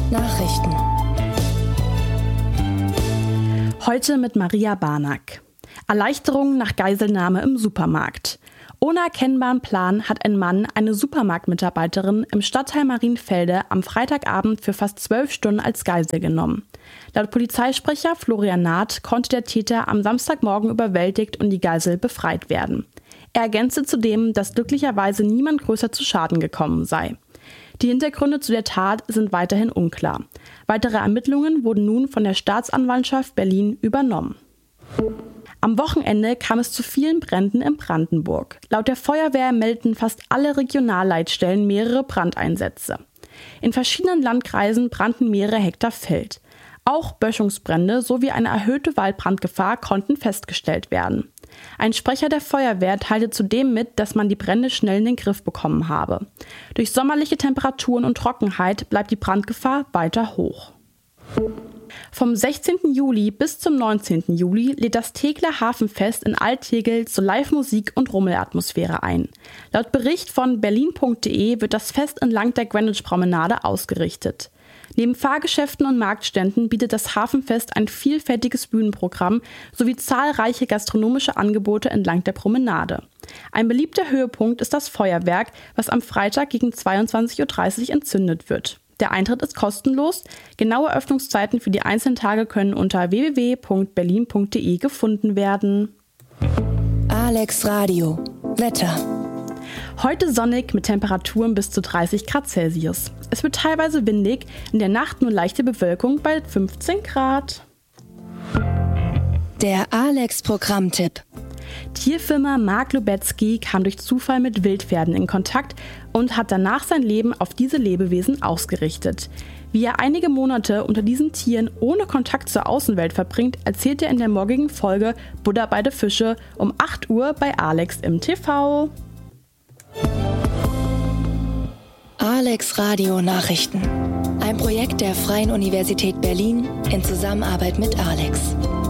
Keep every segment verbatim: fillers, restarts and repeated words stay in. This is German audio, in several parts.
Nachrichten. Heute mit Maria Barnack. Erleichterung nach Geiselnahme im Supermarkt. Ohne erkennbaren Plan hat ein Mann eine Supermarktmitarbeiterin im Stadtteil Marienfelde am Freitagabend für fast zwölf Stunden als Geisel genommen. Laut Polizeisprecher Florian Naht konnte der Täter am Samstagmorgen überwältigt und die Geisel befreit werden. Er ergänzte zudem, dass glücklicherweise niemand größer zu Schaden gekommen sei. Die Hintergründe zu der Tat sind weiterhin unklar. Weitere Ermittlungen wurden nun von der Staatsanwaltschaft Berlin übernommen. Am Wochenende kam es zu vielen Bränden in Brandenburg. Laut der Feuerwehr meldeten fast alle Regionalleitstellen mehrere Brandeinsätze. In verschiedenen Landkreisen brannten mehrere Hektar Feld. Auch Böschungsbrände sowie eine erhöhte Waldbrandgefahr konnten festgestellt werden. Ein Sprecher der Feuerwehr teilte zudem mit, dass man die Brände schnell in den Griff bekommen habe. Durch sommerliche Temperaturen und Trockenheit bleibt die Brandgefahr weiter hoch. Vom sechzehnten Juli bis zum neunzehnten Juli lädt das Tegeler Hafenfest in Alt-Tegel zu Live-Musik und Rummelatmosphäre ein. Laut Bericht von berlin punkt de wird das Fest entlang der Greenwich-Promenade ausgerichtet. Neben Fahrgeschäften und Marktständen bietet das Hafenfest ein vielfältiges Bühnenprogramm sowie zahlreiche gastronomische Angebote entlang der Promenade. Ein beliebter Höhepunkt ist das Feuerwerk, was am Freitag gegen zweiundzwanzig Uhr dreißig entzündet wird. Der Eintritt ist kostenlos. Genaue Öffnungszeiten für die einzelnen Tage können unter w w w punkt berlin punkt de gefunden werden. Alex Radio. Wetter. Heute sonnig mit Temperaturen bis zu dreißig Grad Celsius. Es wird teilweise windig, in der Nacht nur leichte Bewölkung bei fünfzehn Grad. Der Alex-Programmtipp. Tierfilmer Mark Lubetzky kam durch Zufall mit Wildpferden in Kontakt und hat danach sein Leben auf diese Lebewesen ausgerichtet. Wie er einige Monate unter diesen Tieren ohne Kontakt zur Außenwelt verbringt, erzählt er in der morgigen Folge Buddha bei de Fische um acht Uhr bei Alex im T V. Alex Radio Nachrichten. Ein Projekt der Freien Universität Berlin in Zusammenarbeit mit Alex.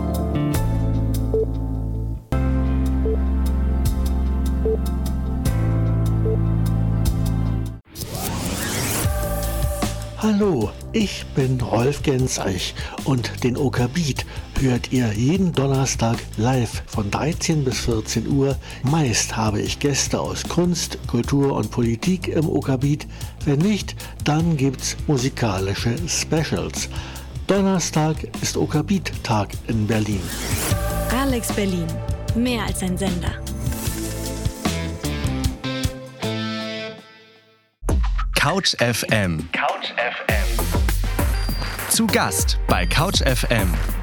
Hallo, ich bin Rolf Genzeich und den Oker Beat hört ihr jeden Donnerstag live von dreizehn bis vierzehn Uhr. Meist habe ich Gäste aus Kunst, Kultur und Politik im Oker Beat. Wenn nicht, dann gibt's musikalische Specials. Donnerstag ist Oker Beat Tag in Berlin. Alex Berlin, mehr als ein Sender. Couch F M. Couch F M. Zu Gast bei Couch F M.